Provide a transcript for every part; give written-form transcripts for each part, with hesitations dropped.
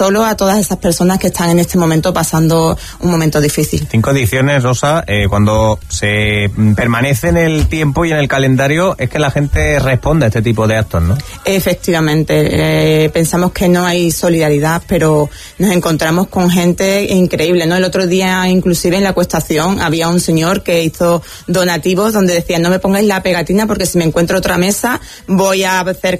solo a todas esas personas que están en este momento pasando un momento difícil. 5 ediciones, Rosa, cuando se permanece en el tiempo y en el calendario es que la gente responde a este tipo de actos, ¿no? Efectivamente, pensamos que no hay solidaridad, pero nos encontramos con gente increíble, ¿no? El otro día, inclusive en la acuestación, había un señor que hizo donativos donde decía: no me pongáis la pegatina porque si me encuentro otra mesa voy a hacer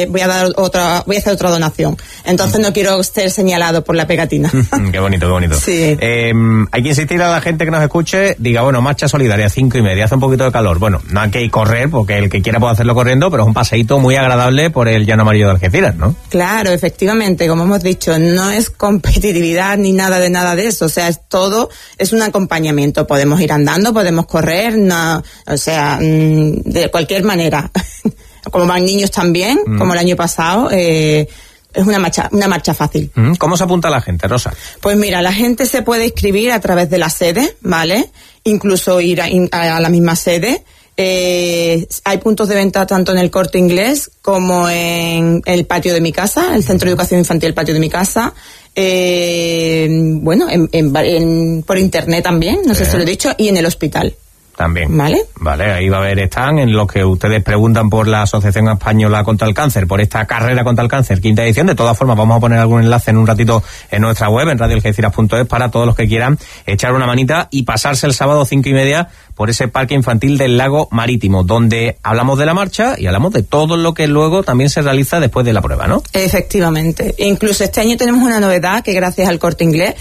otra donación. Entonces no quiero ser señalado por la pegatina. Qué bonito, qué bonito. Sí. Hay que insistir a la gente que nos escuche, diga, bueno, marcha solidaria, 5:30, hace un poquito de calor. Bueno, no hay que correr, porque el que quiera puede hacerlo corriendo, pero es un paseíto muy agradable por el Llano Amarillo de Algeciras, ¿no? Claro, efectivamente, como hemos dicho, no es competitividad ni nada de eso, o sea, es un acompañamiento. Podemos ir andando, podemos correr, no, o sea, de cualquier manera. Como van niños también, como el año pasado, es una marcha fácil. ¿Cómo se apunta la gente, Rosa? Pues mira, la gente se puede inscribir a través de la sede, ¿vale? Incluso ir a la misma sede. Hay puntos de venta tanto en el Corte Inglés como en el patio de mi casa, el Centro de Educación Infantil, el patio de mi casa. Bueno, por internet también, no sé si lo he dicho, y en el hospital. También. Vale, ahí va a haber stand en lo que ustedes preguntan por la Asociación Española contra el Cáncer, por esta carrera contra el cáncer, 5ª edición. De todas formas, vamos a poner algún enlace en un ratito en nuestra web, en radioalgeciras.es, para todos los que quieran echar una manita y pasarse el sábado 5:30 por ese parque infantil del Lago Marítimo, donde hablamos de la marcha y hablamos de todo lo que luego también se realiza después de la prueba, ¿no? Efectivamente. Incluso este año tenemos una novedad que gracias al Corte Inglés,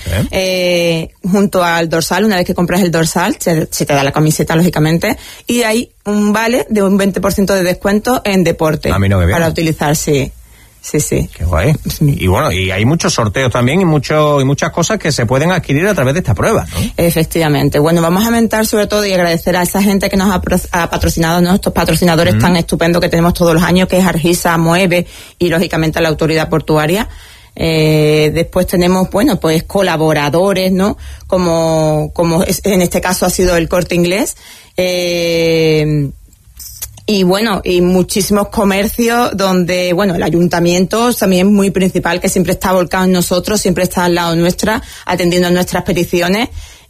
junto al dorsal, una vez que compras el dorsal, se te da la camiseta, lógicamente, y hay un vale de un 20% de descuento en deporte. Para utilizar, sí. Qué guay. Y bueno, y hay muchos sorteos también y muchas cosas que se pueden adquirir a través de esta prueba, ¿no? Efectivamente. Bueno, vamos a aumentar sobre todo y agradecer a esa gente que nos ha patrocinado, ¿no? Estos patrocinadores tan estupendos que tenemos todos los años, que es Argisa, Mueve y lógicamente la autoridad portuaria. Después tenemos, bueno, pues colaboradores, ¿no? Como en este caso ha sido el Corte Inglés. Y bueno, y muchísimos comercios donde, bueno, el ayuntamiento también es muy principal, que siempre está volcado en nosotros, siempre está al lado nuestra, atendiendo a nuestras peticiones.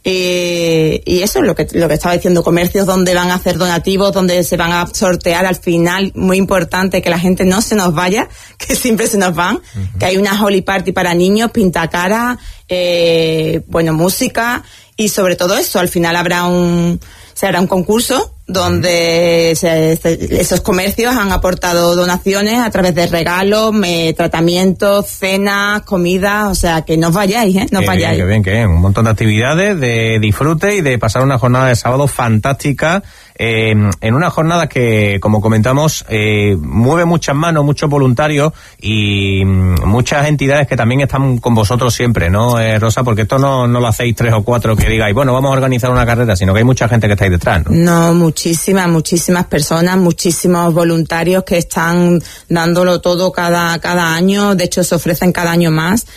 Y eso es lo que estaba diciendo, comercios donde van a hacer donativos, donde se van a sortear al final, muy importante que la gente no se nos vaya, que siempre se nos van, que hay una Holy Party para niños, pintacara, bueno, música, y sobre todo eso, al final se hará un concurso donde esos comercios han aportado donaciones a través de regalos, tratamientos, cenas, comidas, o sea, que no os vayáis, no os vayáis. Qué bien, un montón de actividades, de disfrute y de pasar una jornada de sábado fantástica, en una jornada que, como comentamos, mueve muchas manos, muchos voluntarios y muchas entidades que también están con vosotros siempre, ¿no, Rosa? Porque esto no lo hacéis 3 o 4 que digáis, bueno, vamos a organizar una carrera, sino que hay mucha gente que estáis detrás, ¿no? No, muchísimas personas, muchísimos voluntarios que están dándolo todo cada año, de hecho se ofrecen cada año más.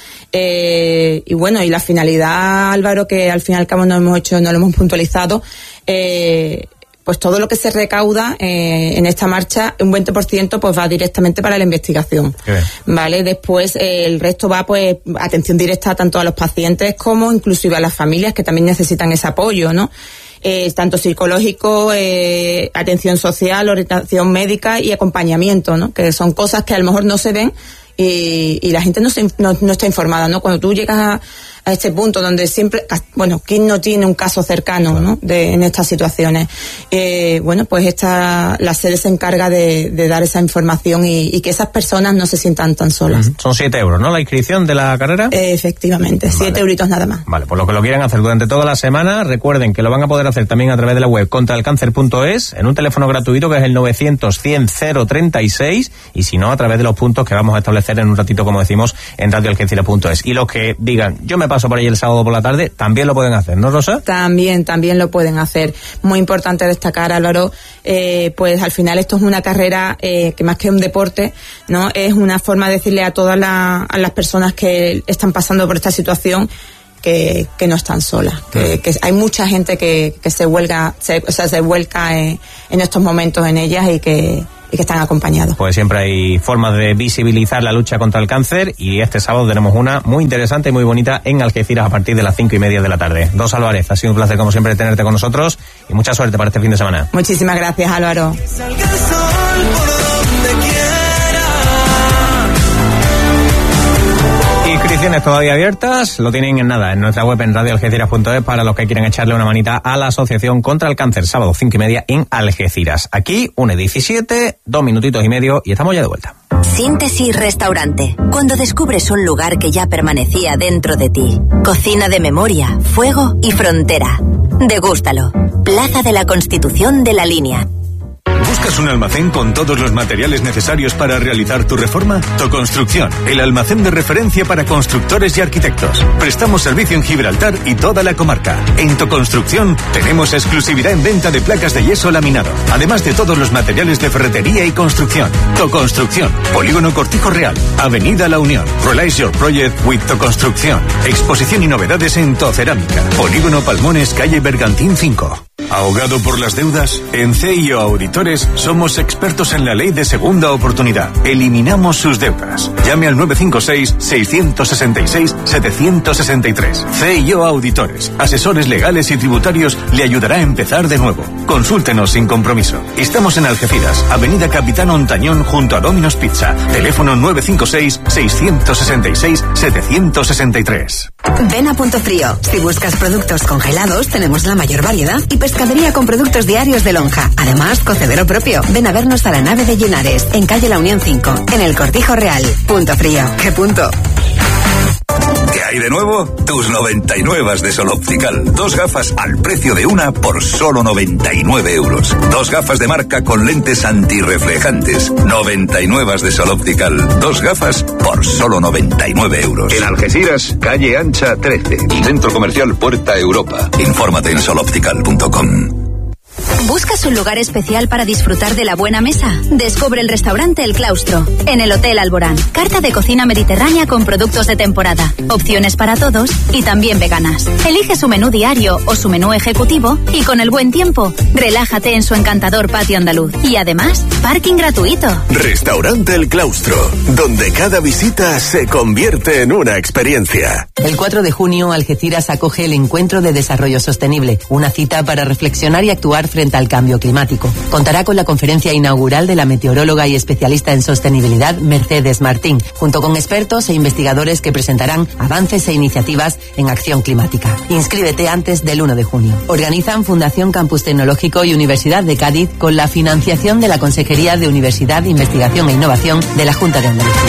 Y bueno, y la finalidad, Álvaro, que al fin y al cabo no lo hemos puntualizado, pues todo lo que se recauda en esta marcha, un 20% pues va directamente para la investigación. Vale, después el resto va pues atención directa tanto a los pacientes como inclusive a las familias que también necesitan ese apoyo, ¿no? Tanto psicológico, atención social, orientación médica y acompañamiento, ¿no? Que son cosas que a lo mejor no se ven y la gente no está informada, ¿no? Cuando tú llegas a este punto donde siempre, bueno, ¿quién no tiene un caso cercano, ¿no? En estas situaciones? Bueno, pues la sede se encarga de dar esa información y que esas personas no se sientan tan solas. Son 7 euros, ¿no? La inscripción de la carrera. Efectivamente, 7 euritos nada más. Vale, pues lo que lo quieran hacer durante toda la semana, recuerden que lo van a poder hacer también a través de la web contraelcáncer.es, en un teléfono gratuito que es el 900-100-036, y si no, a través de los puntos que vamos a establecer en un ratito, como decimos, en radioalgeciras.es. Y los que digan, yo me paso por ahí el sábado por la tarde, también lo pueden hacer, ¿no, Rosa? También lo pueden hacer. Muy importante destacar, Álvaro, pues al final esto es una carrera que más que un deporte, ¿no? Es una forma de decirle a todas las personas que están pasando por esta situación que no están solas, que hay mucha gente que se vuelca en estos momentos en ellas y que que están acompañados. Pues siempre hay formas de visibilizar la lucha contra el cáncer y este sábado tenemos una muy interesante y muy bonita en Algeciras a partir de las 5:30 de la tarde. Dos Álvarez, ha sido un placer como siempre tenerte con nosotros y mucha suerte para este fin de semana. Muchísimas gracias, Álvaro. Inscripciones todavía abiertas, lo tienen en nada, en nuestra web en radioalgeciras.es para los que quieran echarle una manita a la Asociación contra el Cáncer, sábado 5:30 en Algeciras. Aquí, 1:17, 2 minutitos y medio y estamos ya de vuelta. Síntesis Restaurante. Cuando descubres un lugar que ya permanecía dentro de ti. Cocina de memoria, fuego y frontera. Degústalo. Plaza de la Constitución de la Línea. ¿Buscas un almacén con todos los materiales necesarios para realizar tu reforma? Toconstrucción, el almacén de referencia para constructores y arquitectos. Prestamos servicio en Gibraltar y toda la comarca. En Toconstrucción tenemos exclusividad en venta de placas de yeso laminado, además de todos los materiales de ferretería y construcción. Toconstrucción, Polígono Cortijo Real, Avenida La Unión. Realize your project with Toconstrucción. Exposición y novedades en Tocerámica. Polígono Palmones, calle Bergantín 5. ¿Ahogado por las deudas? En CIO Auditores somos expertos en la ley de segunda oportunidad. Eliminamos sus deudas. Llame al 956-666-763. CIO Auditores, asesores legales y tributarios, le ayudará a empezar de nuevo. Consúltenos sin compromiso. Estamos en Algeciras, Avenida Capitán Ontañón junto a Domino's Pizza. Teléfono 956-666-763. Ven a Punto Frío. Si buscas productos congelados, tenemos la mayor variedad y pescadería con productos diarios de lonja. Además, cocedero propio. Ven a vernos a la nave de Llenares, en calle La Unión 5, en el Cortijo Real. Punto Frío. ¿Qué punto? ¿Qué hay de nuevo? Tus 99 de Sol Optical. 2 gafas al precio de una por solo 99 euros. 2 gafas de marca con lentes antirreflejantes. 99 de Sol Optical. 2 gafas por solo 99 euros. En Algeciras, calle Ancha 13. Centro Comercial Puerta Europa. Infórmate en soloptical.com. ¿Buscas un lugar especial para disfrutar de la buena mesa? Descubre el restaurante El Claustro, en el Hotel Alborán. Carta de cocina mediterránea con productos de temporada, opciones para todos y también veganas. Elige su menú diario o su menú ejecutivo y con el buen tiempo, relájate en su encantador patio andaluz. Y además, parking gratuito. Restaurante El Claustro, donde cada visita se convierte en una experiencia. El 4 de junio, Algeciras acoge el Encuentro de Desarrollo Sostenible, una cita para reflexionar y actuar frente al cambio climático. Contará con la conferencia inaugural de la meteoróloga y especialista en sostenibilidad Mercedes Martín, junto con expertos e investigadores que presentarán avances e iniciativas en acción climática. Inscríbete antes del 1 de junio. Organizan Fundación Campus Tecnológico y Universidad de Cádiz con la financiación de la Consejería de Universidad, Investigación e Innovación de la Junta de Andalucía.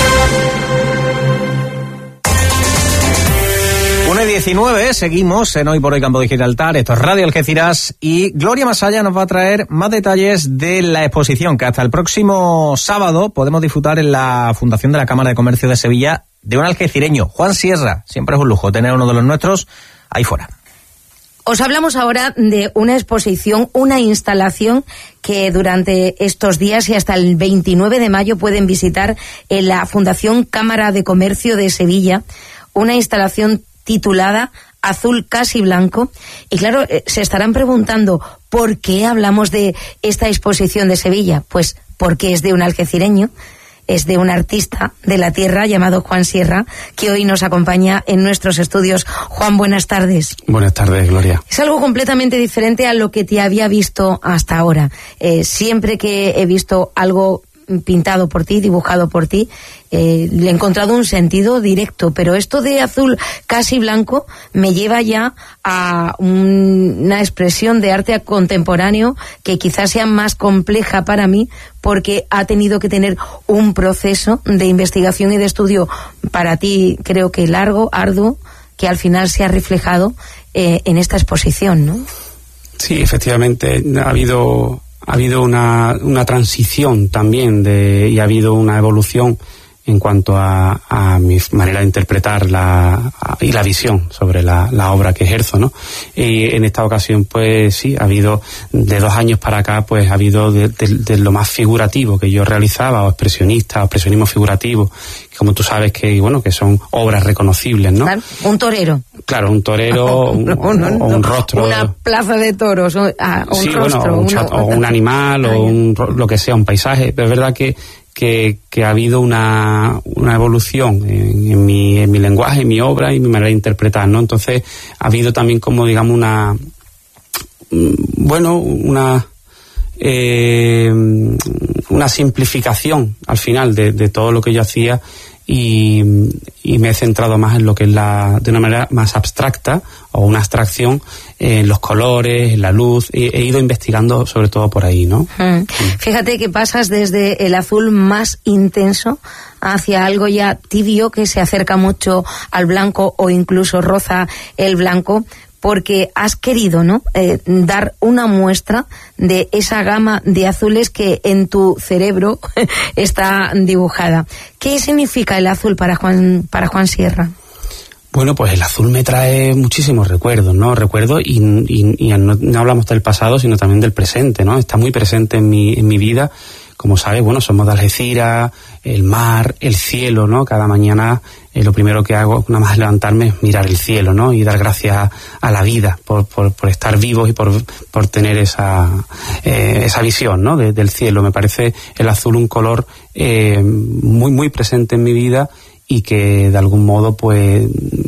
1:19, seguimos en Hoy por Hoy Campo de Gibraltar, esto es Radio Algeciras y Gloria Masaya nos va a traer más detalles de la exposición que hasta el próximo sábado podemos disfrutar en la Fundación de la Cámara de Comercio de Sevilla de un algecireño, Juan Sierra. Siempre es un lujo tener uno de los nuestros ahí fuera. Os hablamos ahora de una exposición, una instalación que durante estos días y hasta el 29 de mayo pueden visitar en la Fundación Cámara de Comercio de Sevilla, una instalación titulada Azul Casi Blanco. Y claro, se estarán preguntando ¿por qué hablamos de esta exposición de Sevilla? Pues porque es de un algecireño, es de un artista de la tierra llamado Juan Sierra, que hoy nos acompaña en nuestros estudios. Juan, buenas tardes. Buenas tardes, Gloria. Es algo completamente diferente a lo que te había visto hasta ahora. Siempre que he visto algo pintado por ti, dibujado por ti, le he encontrado un sentido directo, pero esto de azul casi blanco me lleva ya a una expresión de arte contemporáneo que quizás sea más compleja para mí porque ha tenido que tener un proceso de investigación y de estudio para ti, creo que largo, arduo, que al final se ha reflejado en esta exposición, ¿no? Sí, efectivamente, ha habido una transición también y ha habido una evolución en cuanto a mi manera de interpretar y la visión sobre la obra que ejerzo, ¿no? Y en esta ocasión, pues sí, ha habido, de 2 años para acá, pues ha habido de lo más figurativo que yo realizaba, o expresionismo figurativo, como tú sabes que, bueno, que son obras reconocibles, ¿no? Claro, un torero. Claro, un torero, o un rostro. Una plaza de toros, un sí, rostro. Bueno, o un animal, o lo que sea, un paisaje. Pero es verdad que ha habido una evolución en mi lenguaje, en mi obra y mi manera de interpretar, ¿no? Entonces ha habido también como, digamos, una simplificación al final de todo lo que yo hacía, y me he centrado más en lo que es de una manera más abstracta, o una abstracción en los colores, en la luz. He ido investigando sobre todo por ahí, ¿no? Fíjate que pasas desde el azul más intenso hacia algo ya tibio que se acerca mucho al blanco o incluso roza el blanco, porque has querido, ¿no?, dar una muestra de esa gama de azules que en tu cerebro está dibujada. ¿Qué significa el azul para Juan Sierra? Bueno, pues el azul me trae muchísimos recuerdos, ¿no? Recuerdos y no hablamos del pasado, sino también del presente, ¿no? Está muy presente en mi vida. Como sabes, bueno, somos de Algeciras, el mar, el cielo, ¿no? Cada mañana lo primero que hago, nada más levantarme, es mirar el cielo, ¿no? Y dar gracias a la vida por estar vivos y por tener esa visión, ¿no? Del cielo. Me parece el azul un color muy, muy presente en mi vida, y que de algún modo, pues,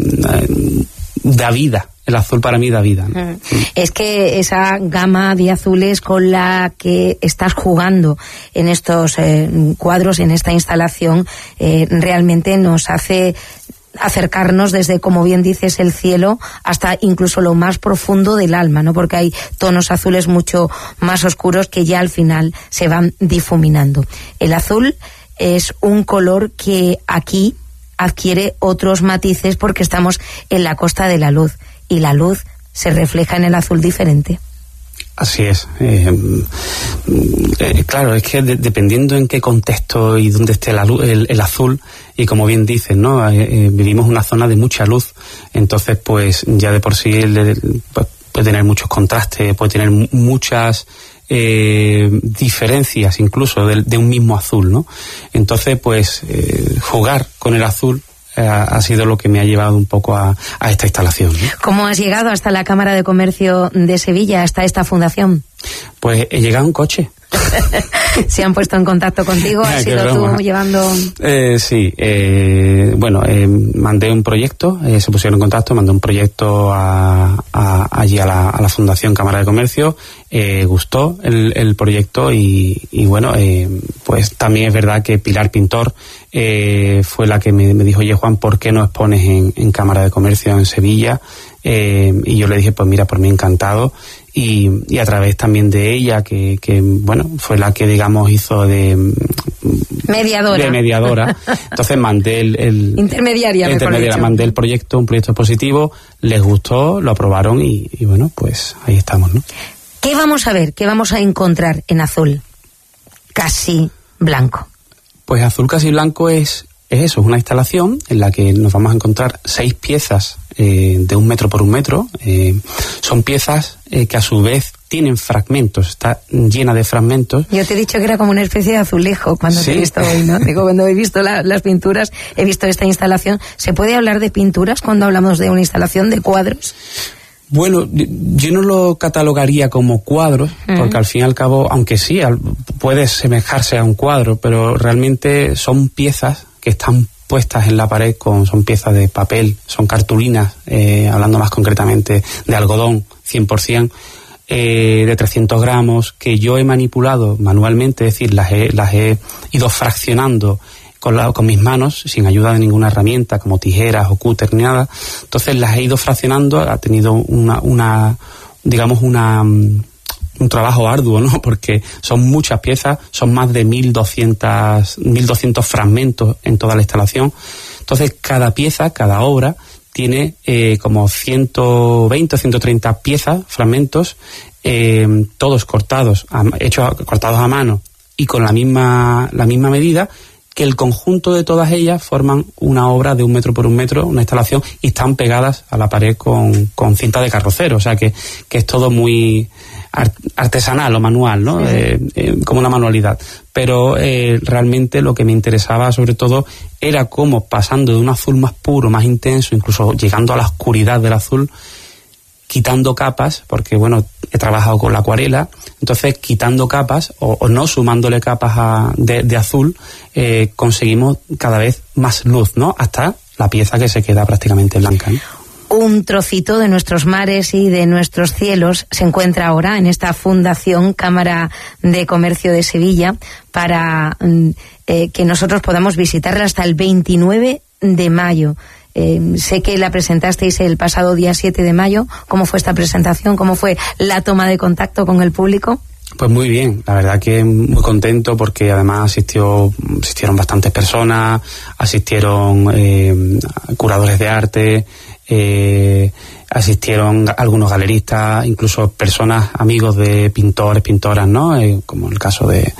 da vida. El azul para mí da vida, ¿no? Es que esa gama de azules con la que estás jugando en estos cuadros, en esta instalación, realmente nos hace acercarnos desde, como bien dices, el cielo hasta incluso lo más profundo del alma, ¿no? Porque hay tonos azules mucho más oscuros que ya al final se van difuminando. El azul es un color que aquí adquiere otros matices porque estamos en la Costa de la Luz, y la luz se refleja en el azul diferente. Así es. Claro, es que dependiendo en qué contexto y dónde esté la luz, el azul, y como bien dices, ¿no? Vivimos en una zona de mucha luz, entonces pues ya de por sí puede tener muchos contrastes, puede tener muchas diferencias incluso de un mismo azul, ¿no? Entonces pues jugar con el azul ha sido lo que me ha llevado un poco a esta instalación, ¿no? ¿Cómo has llegado hasta la Cámara de Comercio de Sevilla, hasta esta fundación? Pues he llegado en coche. ¿Se han puesto en contacto contigo? ¿Has sido tú llevando...? Sí, bueno, mandé un proyecto, se pusieron en contacto, mandé un proyecto allí a la Fundación Cámara de Comercio, gustó el proyecto y bueno, pues también es verdad que Pilar Pintor fue la que me dijo: oye, Juan, ¿por qué no expones en Cámara de Comercio en Sevilla? Y yo le dije, pues mira, por mí encantado. Y a través también de ella, que bueno, fue la que, digamos, hizo de mediadora. Entonces mandé intermediaria, mandé el proyecto, un proyecto positivo, les gustó, lo aprobaron y bueno, pues ahí estamos, ¿no? ¿Qué vamos a ver? ¿Qué vamos a encontrar en azul casi blanco? Pues azul casi blanco es eso, es una instalación en la que nos vamos a encontrar 6 piezas de 1 metro por 1 metro. Son piezas que a su vez tienen fragmentos, está llena de fragmentos. Yo te he dicho que era como una especie de azulejo cuando ¿Sí? te he visto hoy, ¿no? Digo, cuando he visto las pinturas, he visto esta instalación. ¿Se puede hablar de pinturas cuando hablamos de una instalación de cuadros? Bueno, yo no lo catalogaría como cuadros, porque al fin y al cabo, aunque sí, puede semejarse a un cuadro, pero realmente son piezas que están puestas en la pared, son piezas de papel, son cartulinas, hablando más concretamente de algodón 100%, de 300 gramos, que yo he manipulado manualmente, es decir, las he ido fraccionando con mis manos, sin ayuda de ninguna herramienta, como tijeras o cúter ni nada. Entonces las he ido fraccionando, ha tenido un trabajo arduo, ¿no? Porque son muchas piezas, son más de 1.200 fragmentos en toda la instalación. Entonces cada pieza, cada obra, tiene como 120 o 130 piezas, fragmentos, todos cortados a mano y con la misma medida, que el conjunto de todas ellas forman una obra de 1 metro por 1 metro, una instalación, y están pegadas a la pared con cinta de carrocero, o sea que es todo muy artesanal o manual, ¿no? Como una manualidad. Pero realmente lo que me interesaba sobre todo era cómo, pasando de un azul más puro, más intenso, incluso llegando a la oscuridad del azul, quitando capas, porque bueno, he trabajado con la acuarela, entonces quitando capas o no sumándole capas de azul, conseguimos cada vez más luz, ¿no? Hasta la pieza que se queda prácticamente blanca, ¿no? Un trocito de nuestros mares y de nuestros cielos se encuentra ahora en esta Fundación Cámara de Comercio de Sevilla para que nosotros podamos visitarla hasta el 29 de mayo. Sé que la presentasteis el pasado día 7 de mayo. ¿Cómo fue esta presentación? ¿Cómo fue la toma de contacto con el público? Pues muy bien, la verdad que muy contento porque además asistieron bastantes personas, asistieron curadores de arte, asistieron algunos galeristas, incluso personas, amigos de pintores, pintoras, ¿no? Como el caso de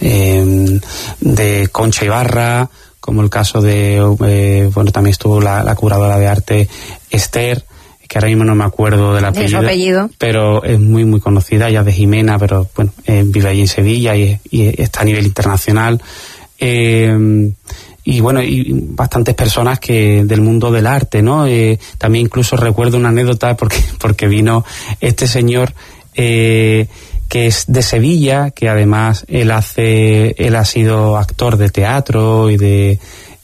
Concha Ibarra, como el caso de, bueno, también estuvo la curadora de arte Esther, que ahora mismo no me acuerdo del apellido, pero es muy muy conocida, ella es de Jimena, pero bueno, vive allí en Sevilla y está a nivel internacional. Y bueno, y bastantes personas que del mundo del arte, ¿no? También incluso recuerdo una anécdota porque vino este señor que es de Sevilla, que además él ha sido actor de teatro y de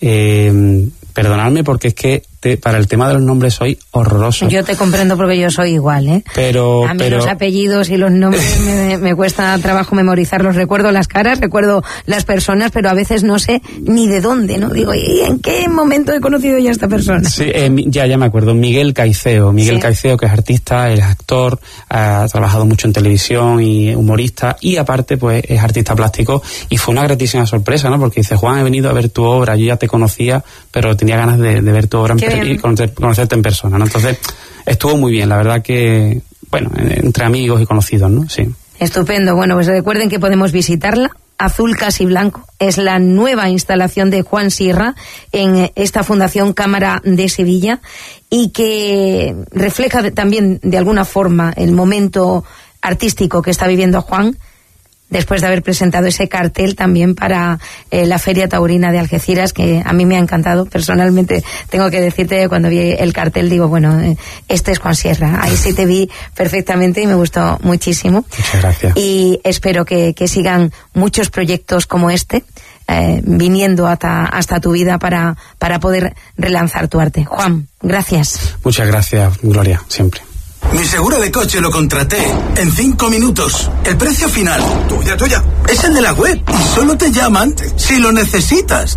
perdonadme porque es que para el tema de los nombres soy horroroso. Yo te comprendo porque yo soy igual, ¿eh? A mí los apellidos y los nombres me cuesta trabajo memorizarlos. Recuerdo las caras, recuerdo las personas, pero a veces no sé ni de dónde, ¿no? Digo, ¿y en qué momento he conocido ya a esta persona? Sí, ya me acuerdo. Miguel Caicedo, que es artista, es actor, ha trabajado mucho en televisión y humorista, y aparte pues es artista plástico, y fue una gratísima sorpresa, ¿no? Porque dice, Juan, he venido a ver tu obra, yo ya te conocía, pero tenía ganas de ver tu obra y conocerte en persona, ¿no? Entonces estuvo muy bien, la verdad que, bueno, entre amigos y conocidos, ¿no? Sí. Estupendo. Bueno, pues recuerden que podemos visitarla. Azul Casi Blanco es la nueva instalación de Juan Sierra en esta Fundación Cámara de Sevilla, y que refleja también de alguna forma el momento artístico que está viviendo Juan, después de haber presentado ese cartel también para la Feria Taurina de Algeciras, que a mí me ha encantado. Personalmente tengo que decirte que cuando vi el cartel digo, bueno, este es Juan Sierra. Ahí sí te vi perfectamente y me gustó muchísimo. Muchas gracias. Y espero que sigan muchos proyectos como este, viniendo hasta tu vida para poder relanzar tu arte. Juan, gracias. Muchas gracias, Gloria, siempre. Mi seguro de coche lo contraté en 5 minutos. El precio final, tuya, es el de la web. Y solo te llaman si lo necesitas.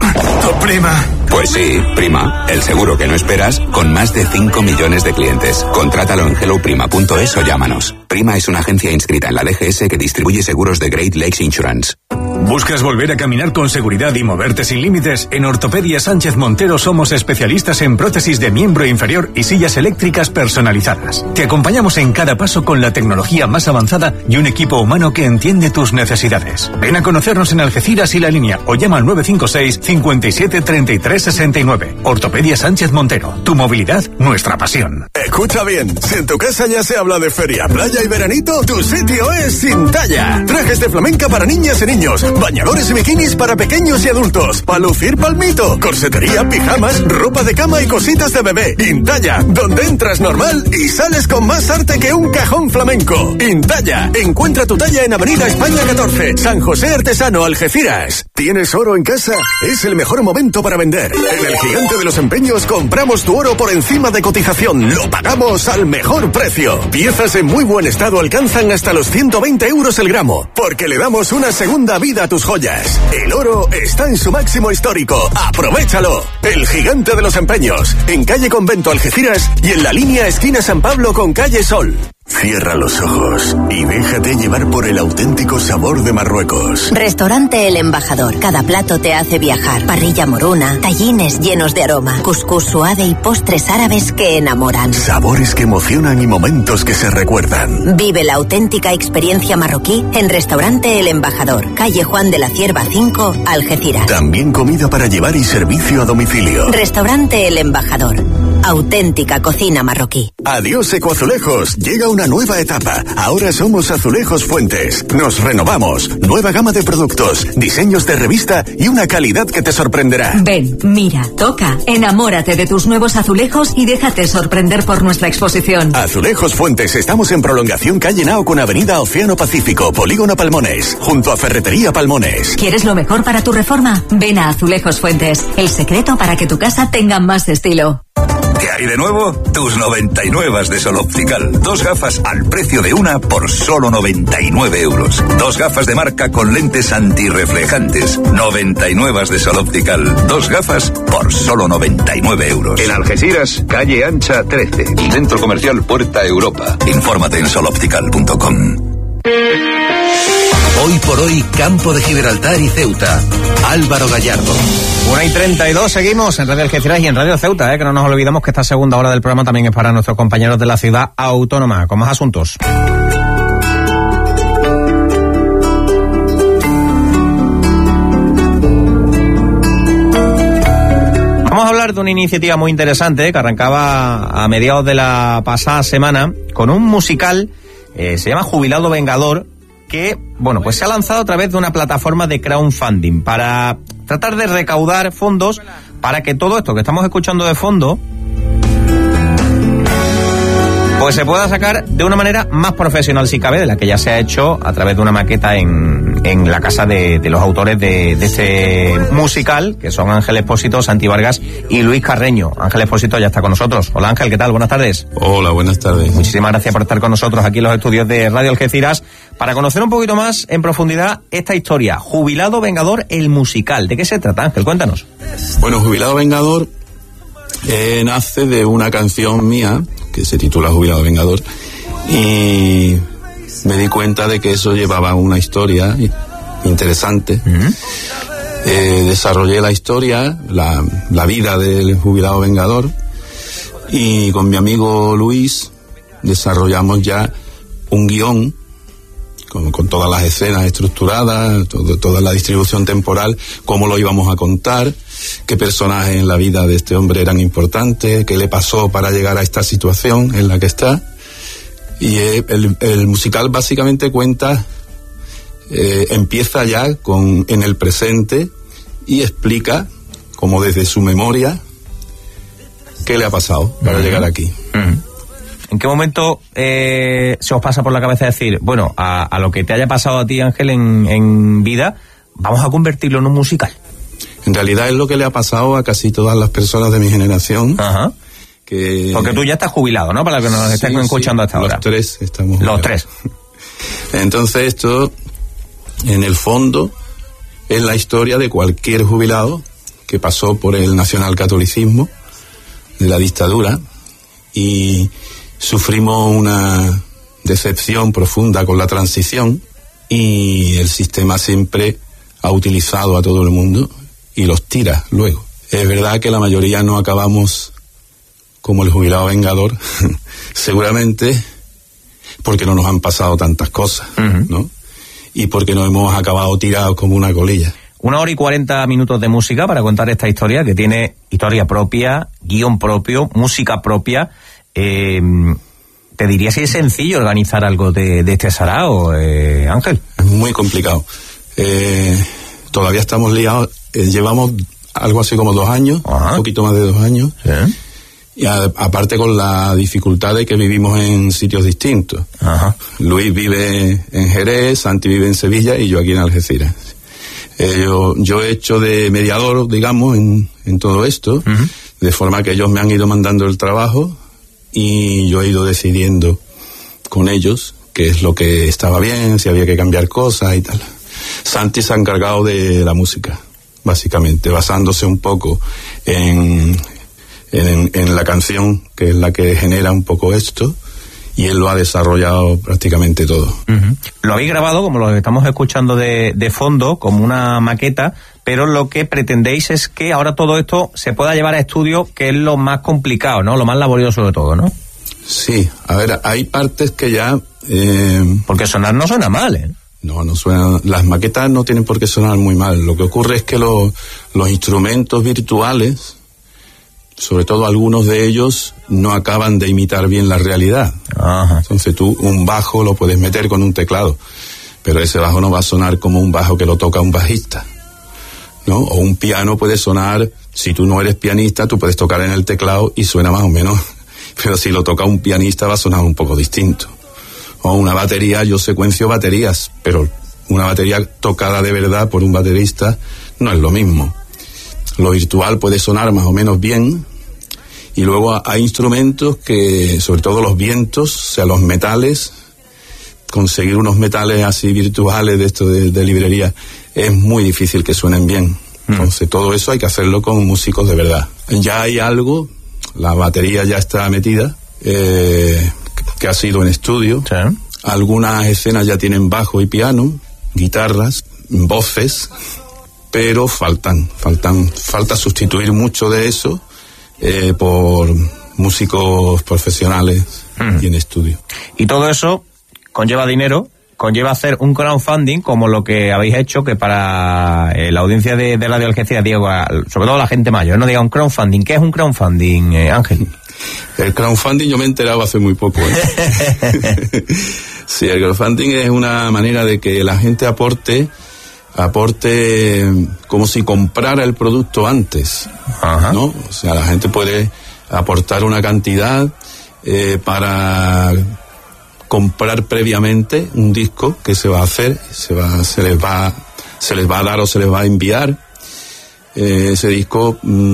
Tu prima. Pues sí, Prima, el seguro que no esperas, con más de 5 millones de clientes. Contrátalo en helloprima.es o llámanos. Prima es una agencia inscrita en la DGS que distribuye seguros de Great Lakes Insurance. ¿Buscas volver a caminar con seguridad y moverte sin límites? En Ortopedia Sánchez Montero somos especialistas en prótesis de miembro inferior y sillas eléctricas personalizadas. Te acompañamos en cada paso con la tecnología más avanzada y un equipo humano que entiende tus necesidades. Ven a conocernos en Algeciras y La Línea o llama al 956 57 33 69. Ortopedia Sánchez Montero. Tu movilidad, nuestra pasión. Escucha bien, si en tu casa ya se habla de feria, playa y veranito, tu sitio es Intalla. Trajes de flamenca para niñas y niños, bañadores y bikinis para pequeños y adultos, para lucir palmito, corsetería, pijamas, ropa de cama y cositas de bebé. Intalla, donde entras normal y sales con más arte que un cajón flamenco. Intalla, encuentra tu talla en Avenida España 14, San José Artesano, Algeciras. ¿Tienes oro en casa? Es el mejor momento para vender. En el Gigante de los Empeños compramos tu oro por encima de cotización. Lo pagamos al mejor precio. Piezas en muy buen estado alcanzan hasta los 120 euros el gramo, porque le damos una segunda vida a tus joyas. El oro está en su máximo histórico. ¡Aprovechalo! El Gigante de los Empeños, en calle Convento Algeciras y en La Línea esquina San Pablo con calle Sol. Cierra los ojos y déjate llevar por el auténtico sabor de Marruecos. Restaurante El Embajador. Cada plato te hace viajar. Parrilla moruna, tallines llenos de aroma, cuscús suave y postres árabes que enamoran. Sabores que emocionan y momentos que se recuerdan. Vive la auténtica experiencia marroquí en Restaurante El Embajador. Calle Juan de la Cierva 5, Algeciras. También comida para llevar y servicio a domicilio. Restaurante El Embajador. Auténtica cocina marroquí. Adiós Ecoazulejos, llega una nueva etapa. Ahora somos Azulejos Fuentes. Nos renovamos. Nueva gama de productos, diseños de revista y una calidad que te sorprenderá. Ven, mira, toca, enamórate de tus nuevos azulejos y déjate sorprender por nuestra exposición. Azulejos Fuentes, estamos en prolongación calle Nao con avenida Océano Pacífico, Polígono Palmones, junto a Ferretería Palmones. ¿Quieres lo mejor para tu reforma? Ven a Azulejos Fuentes, el secreto para que tu casa tenga más estilo. ¿Qué hay de nuevo? Tus 99 de Sol Optical. 2 gafas al precio de una por solo 99 euros. 2 gafas de marca con lentes antirreflejantes. 99 de Sol Optical. 2 gafas por solo 99 euros. En Algeciras, calle Ancha 13. Centro Comercial Puerta Europa. Infórmate en soloptical.com. Hoy por hoy, Campo de Gibraltar y Ceuta. Álvaro Gallardo. 1:32, seguimos en Radio Algeciras y en Radio Ceuta, que no nos olvidemos que esta segunda hora del programa también es para nuestros compañeros de la ciudad autónoma, con más asuntos. Vamos a hablar de una iniciativa muy interesante que arrancaba a mediados de la pasada semana con un musical, se llama Jubilado Vengador, que, bueno, pues se ha lanzado a través de una plataforma de crowdfunding para tratar de recaudar fondos para que todo esto que estamos escuchando de fondo pues se pueda sacar de una manera más profesional, si cabe, de la que ya se ha hecho a través de una maqueta en la casa de los autores de este musical, que son Ángel Expósito, Santi Vargas y Luis Carreño. Ángel Expósito ya está con nosotros. Hola Ángel, ¿qué tal? Buenas tardes. Hola, buenas tardes. Muchísimas gracias por estar con nosotros aquí en los estudios de Radio Algeciras para conocer un poquito más en profundidad esta historia. Jubilado Vengador, el musical. ¿De qué se trata, Ángel? Cuéntanos. Bueno, Jubilado Vengador nace de una canción mía que se titula Jubilado Vengador, y me di cuenta de que eso llevaba una historia interesante. Desarrollé la historia, la vida del Jubilado Vengador, y con mi amigo Luis desarrollamos ya un guión con todas las escenas estructuradas, toda la distribución temporal, cómo lo íbamos a contar, qué personajes en la vida de este hombre eran importantes, qué le pasó para llegar a esta situación en la que está. Y el musical básicamente cuenta, empieza ya en el presente y explica, como desde su memoria, qué le ha pasado para llegar aquí. ¿En qué momento se os pasa por la cabeza decir, bueno, a lo que te haya pasado a ti, Ángel, en vida, vamos a convertirlo en un musical? En realidad es lo que le ha pasado a casi todas las personas de mi generación. Ajá. Porque tú ya estás jubilado, ¿no? Para los que nos estén escuchando hasta ahora. Los tres estamos jubilados. Los tres. Entonces esto, en el fondo, es la historia de cualquier jubilado que pasó por el nacionalcatolicismo de la dictadura y sufrimos una decepción profunda con la transición, y el sistema siempre ha utilizado a todo el mundo y los tira luego. Es verdad que la mayoría no acabamos como el Jubilado Vengador, seguramente porque no nos han pasado tantas cosas, ¿no? Y porque nos hemos acabado tirados como una colilla. 1:40 de música para contar esta historia, que tiene historia propia, guión propio, música propia. Te diría si es sencillo organizar algo de este sarao, Ángel. Es muy complicado. Todavía estamos liados. Llevamos algo así como 2 años, un poquito más de 2 años. ¿Sí? Y aparte con la dificultad de que vivimos en sitios distintos. Ajá. Luis vive en Jerez, Santi vive en Sevilla y yo aquí en Algeciras. Yo he hecho de mediador, digamos, en todo esto, de forma que ellos me han ido mandando el trabajo y yo he ido decidiendo con ellos qué es lo que estaba bien, si había que cambiar cosas y tal. Santi se ha encargado de la música, básicamente, basándose un poco en la canción, que es la que genera un poco esto, y él lo ha desarrollado prácticamente todo. Uh-huh. Lo habéis grabado, como lo estamos escuchando de fondo, como una maqueta, pero lo que pretendéis es que ahora todo esto se pueda llevar a estudio, que es lo más complicado, ¿no? Lo más laborioso de todo, ¿no? Sí, a ver, hay partes que ya... Porque sonar no suena mal, ¿eh? No suena... Las maquetas no tienen por qué sonar muy mal. Lo que ocurre es que los instrumentos virtuales, sobre todo algunos de ellos, no acaban de imitar bien la realidad. Ajá. Entonces tú un bajo lo puedes meter con un teclado, pero ese bajo no va a sonar como un bajo que lo toca un bajista, ¿no? O un piano puede sonar, si tú no eres pianista, tú puedes tocar en el teclado y suena más o menos, pero si lo toca un pianista va a sonar un poco distinto. O una batería, yo secuencio baterías, pero una batería tocada de verdad por un baterista no es lo mismo. Lo virtual puede sonar más o menos bien, y luego hay instrumentos que, sobre todo los vientos, o sea, los metales, conseguir unos metales así virtuales de esto de librería es muy difícil que suenen bien. Entonces todo eso hay que hacerlo con músicos de verdad. Ya hay algo, la batería ya está metida, que ha sido en estudio. Sí. Algunas escenas ya tienen bajo y piano, guitarras, voces, pero falta sustituir mucho de eso por músicos profesionales y en estudio. Y todo eso conlleva dinero, conlleva hacer un crowdfunding como lo que habéis hecho, que para la audiencia de Radio Algeciras, Diego, sobre todo la gente mayor, no diga un crowdfunding. ¿Qué es un crowdfunding, Ángel? El crowdfunding yo me he enterado hace muy poco. Sí, el crowdfunding es una manera de que la gente aporte como si comprara el producto antes. Ajá. ¿No? O sea, la gente puede aportar una cantidad para comprar previamente un disco que se va a hacer, se les va a dar o se les va a enviar. Ese disco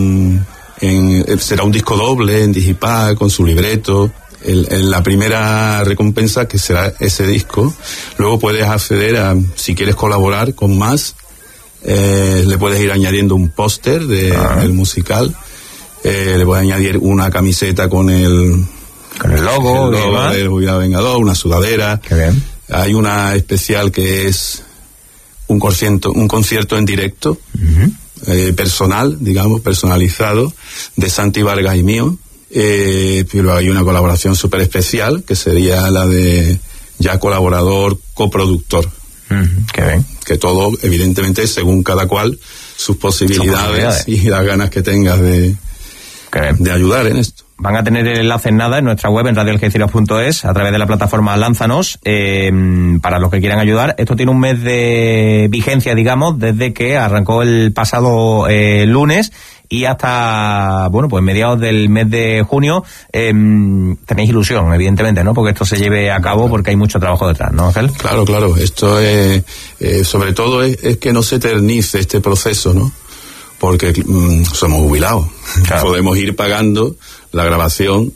será un disco doble en digipack con su libreto. La primera recompensa, que será ese disco. Luego puedes acceder a, si quieres colaborar con más, le puedes ir añadiendo un póster del musical, le puedes añadir una camiseta con el logo del Jubilado Vengador, una sudadera. Qué bien. Hay una especial que es un concierto en directo, personal, digamos, personalizado, de Santi Vargas y mío. Pero hay una colaboración súper especial, que sería la de ya colaborador, coproductor. Qué bien. Que todo, evidentemente, según cada cual, sus posibilidades y las ganas que tengas de ayudar en esto. Van a tener el enlace en nada en nuestra web, en radioalgeciras.es, a través de la plataforma Lánzanos, para los que quieran ayudar. Esto tiene un mes de vigencia, digamos, desde que arrancó el pasado lunes y hasta, bueno, pues mediados del mes de junio. Tenéis ilusión, evidentemente, ¿no? Porque esto se lleve a cabo, porque hay mucho trabajo detrás, ¿no, Ángel? Claro. Esto es, sobre todo es que no se eternice este proceso, ¿no? Porque somos jubilados. Claro. Podemos ir pagando la grabación,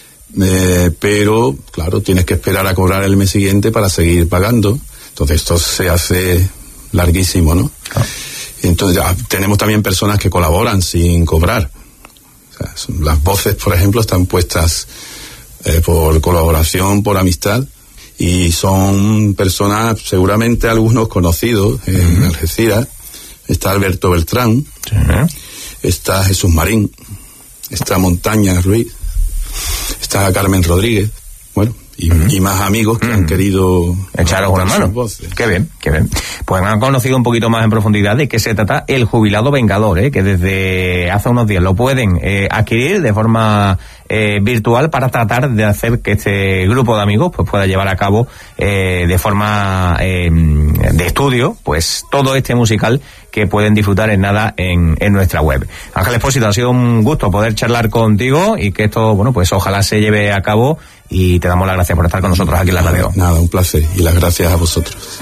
pero, claro, tienes que esperar a cobrar el mes siguiente para seguir pagando. Entonces esto se hace larguísimo, ¿no? Claro. Entonces tenemos también personas que colaboran sin cobrar. O sea, las voces, por ejemplo, están puestas por colaboración, por amistad, y son personas, seguramente algunos conocidos en Algeciras. Está Alberto Beltrán, está Jesús Marín, está Montaña Ruiz, está Carmen Rodríguez, bueno, y más amigos que han querido echaros una mano. Qué bien. Pues han conocido un poquito más en profundidad de qué se trata el Jubilado Vengador, que desde hace unos días lo pueden adquirir de forma virtual, para tratar de hacer que este grupo de amigos pues pueda llevar a cabo de forma de estudio pues todo este musical que pueden disfrutar en nada en nuestra web. Ángel Expósito, ha sido un gusto poder charlar contigo y que esto, bueno, pues ojalá se lleve a cabo, y te damos las gracias por estar con nosotros aquí en la radio. Nada, un placer, y las gracias a vosotros.